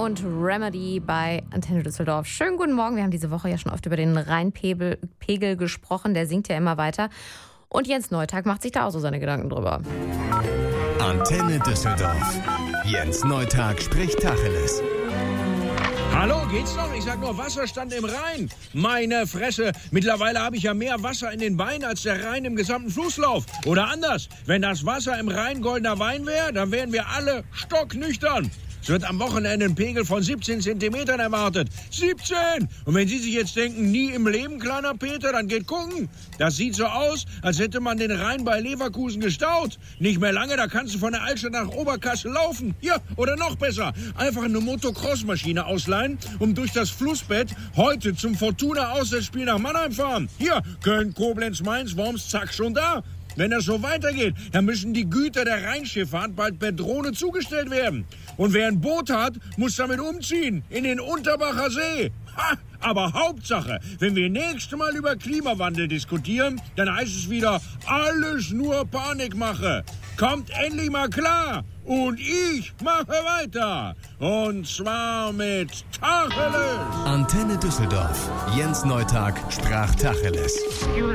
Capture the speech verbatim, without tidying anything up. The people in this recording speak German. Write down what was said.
und Remedy bei Antenne Düsseldorf. Schönen guten Morgen. Wir haben diese Woche ja schon oft über den Rheinpegel Pegel gesprochen. Der sinkt ja immer weiter. Und Jens Neutag macht sich da auch so seine Gedanken drüber. Antenne Düsseldorf. Jens Neutag spricht Tacheles. Hallo, geht's noch? Ich sag nur Wasserstand im Rhein. Meine Fresse, mittlerweile habe ich ja mehr Wasser in den Beinen als der Rhein im gesamten Flusslauf. Oder anders, wenn das Wasser im Rhein goldener Wein wäre, dann wären wir alle stocknüchtern. Es wird am Wochenende ein Pegel von siebzehn Zentimetern erwartet. siebzehn! Und wenn Sie sich jetzt denken, nie im Leben, kleiner Peter, dann geht gucken. Das sieht so aus, als hätte man den Rhein bei Leverkusen gestaut. Nicht mehr lange, da kannst du von der Altstadt nach Oberkassel laufen. Ja, oder noch besser, einfach eine Motocross-Maschine ausleihen, um durch das Flussbett heute zum Fortuna-Auswärtsspiel nach Mannheim fahren. Hier, Köln, Koblenz, Mainz, Worms, zack, schon da. Wenn das so weitergeht, dann müssen die Güter der Rheinschifffahrt bald per Drohne zugestellt werden. Und wer ein Boot hat, muss damit umziehen, in den Unterbacher See. Ha! Aber Hauptsache, wenn wir nächstes Mal über Klimawandel diskutieren, dann heißt es wieder, alles nur Panikmache. Kommt endlich mal klar. Und ich mache weiter. Und zwar mit Tacheles. Antenne Düsseldorf. Jens Neutag sprach Tacheles.